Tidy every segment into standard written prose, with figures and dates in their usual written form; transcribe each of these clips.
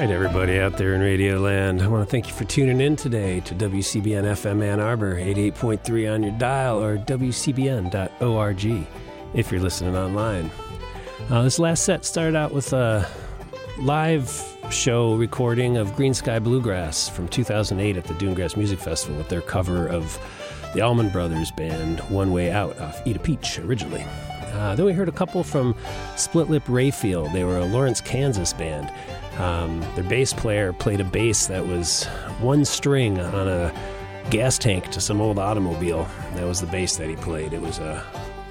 right, everybody out there in Radio Land, I want to thank you for tuning in today to WCBN FM Ann Arbor, 88.3 on your dial, or WCBN.org if you're listening online. This last set started out with a live show recording of Green Sky Bluegrass from 2008 at the Dunegrass Music Festival with their cover of the Allman Brothers Band, One Way Out, off Eat a Peach originally. Then we heard a couple from Split Lip Rayfield. They were a Lawrence, Kansas band. Their bass player played a bass that was one string on a gas tank to some old automobile. That was the bass that he played. It was a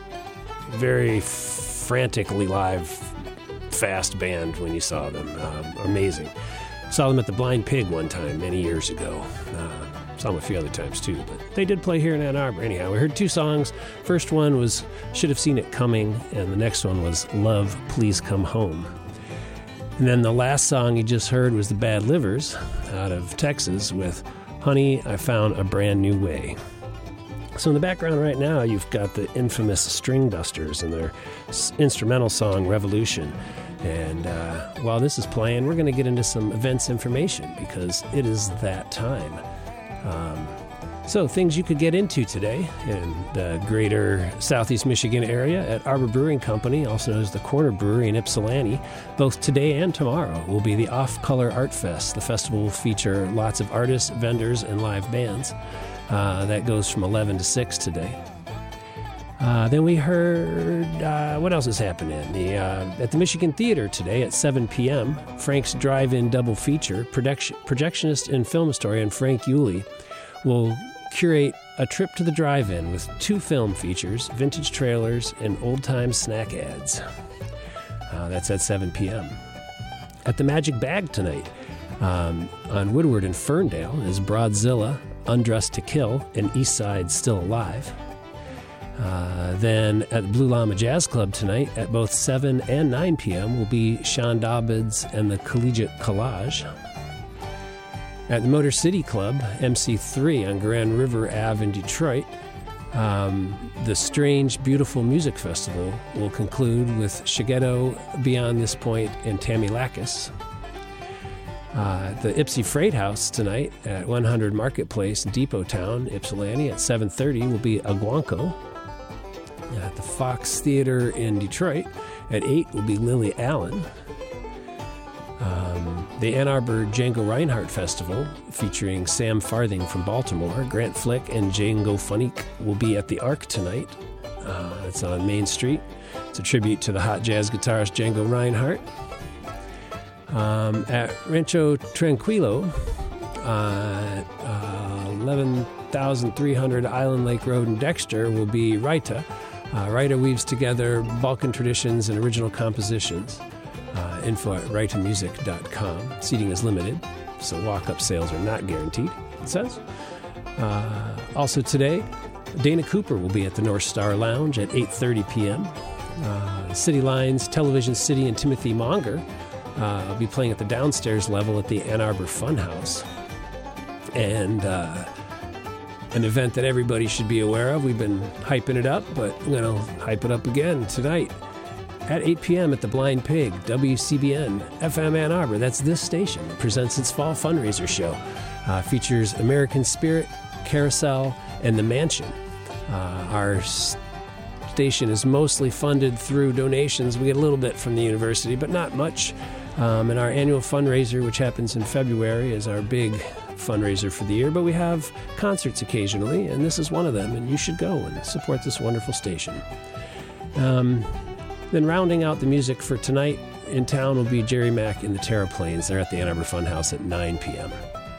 very frantically live, fast band when you saw them. Amazing. Saw them at the Blind Pig one time many years ago. Saw them a few other times too, but they did play here in Ann Arbor. Anyhow, we heard two songs. First one was Should Have Seen It Coming, and the next one was Love, Please Come Home. And then the last song you just heard was the Bad Livers out of Texas with Honey, I Found a Brand New Way. So in the background right now, you've got the infamous String Dusters and their instrumental song Revolution. And while this is playing, we're going to get into some events information because it is that time. So things you could get into today in the greater Southeast Michigan area at Arbor Brewing Company, also known as the Corner Brewery in Ypsilanti. Both today and tomorrow will be the Off Color Art Fest. The festival will feature lots of artists, vendors, and live bands. That goes from 11 to 6 today. Then we heard, what else is happening? At the Michigan Theater today at 7 p.m., Frank's Drive-In Double Feature, projectionist and film historian Frank Yulee will curate a trip to the drive-in with 2 film features, vintage trailers, and old-time snack ads. That's at 7 p.m. At the Magic Bag tonight, on Woodward and Ferndale, is Broadzilla, Undressed to Kill, and East Side Still Alive. Then at the Blue Llama Jazz Club tonight, at both 7 and 9 p.m., will be Sean Dobbins and the Collegiate Collage. At the Motor City Club, MC3 on Grand River Ave in Detroit, the Strange Beautiful Music Festival will conclude with Shigeto, Beyond This Point, and Tammy Lakis. The Ypsi Freight House tonight at 100 Marketplace, Depot Town, Ypsilanti at 7:30 will be Aguanco. At the Fox Theater in Detroit at 8 will be Lily Allen. The Ann Arbor Django Reinhardt Festival, featuring Sam Farthing from Baltimore, Grant Flick, and Django Funnick will be at the Arc tonight. It's on Main Street. It's a tribute to the hot jazz guitarist Django Reinhardt. At Rancho Tranquilo, 11,300 Island Lake Road in Dexter will be Raita. Raita weaves together Balkan traditions and original compositions. Info at raitamusic.com. Seating is limited, so walk-up sales are not guaranteed, it says. Also today, Dana Cooper will be at the North Star Lounge at 8:30 p.m. City Lines, Television City, and Timothy Monger will be playing at the downstairs level at the Ann Arbor Funhouse. And an event that everybody should be aware of. We've been hyping it up, but I'm going to hype it up again tonight at 8 p.m. at the Blind Pig, WCBN FM Ann Arbor. That's this station. It presents its fall fundraiser show. Features American Spirit, Carousel, and The Mansion. Our station is mostly funded through donations. We get a little bit from the university, but not much. And our annual fundraiser, which happens in February, is our big fundraiser for the year. But we have concerts occasionally, and this is one of them, and you should go and support this wonderful station. Then rounding out the music for tonight in town will be Jerry Mack and the Terraplanes. They're at the Ann Arbor Funhouse at 9 p.m.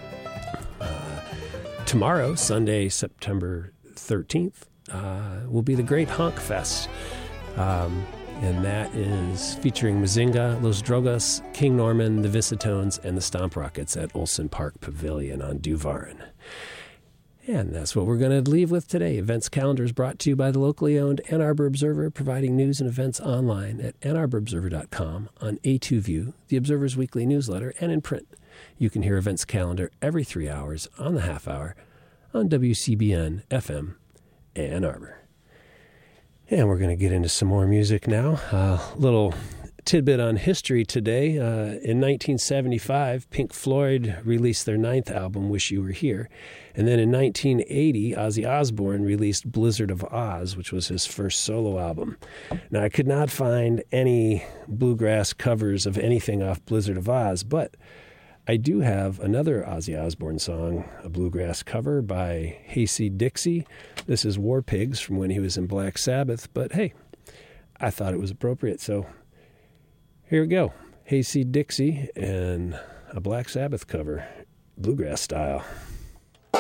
Tomorrow, Sunday, September 13th, will be the Great Honk Fest. And that is featuring Mazinga, Los Drogas, King Norman, the Visitones, and the Stomp Rockets at Olson Park Pavilion on Duvarin. And that's what we're going to leave with today. Events calendar is brought to you by the locally owned Ann Arbor Observer, providing news and events online at AnnArborObserver.com, on A2View, the Observer's weekly newsletter, and in print. You can hear events calendar every 3 hours on the half hour on WCBN FM Ann Arbor. And we're going to get into some more music now. A little tidbit on history today. In 1975, Pink Floyd released their 9th album, Wish You Were Here. And then in 1980, Ozzy Osbourne released Blizzard of Oz, which was his first solo album. Now, I could not find any bluegrass covers of anything off Blizzard of Oz, but I do have another Ozzy Osbourne song, a bluegrass cover by Hayseed Dixie. This is War Pigs from when he was in Black Sabbath, but hey, I thought it was appropriate, so here we go. Hayseed Dixie and a Black Sabbath cover, bluegrass style.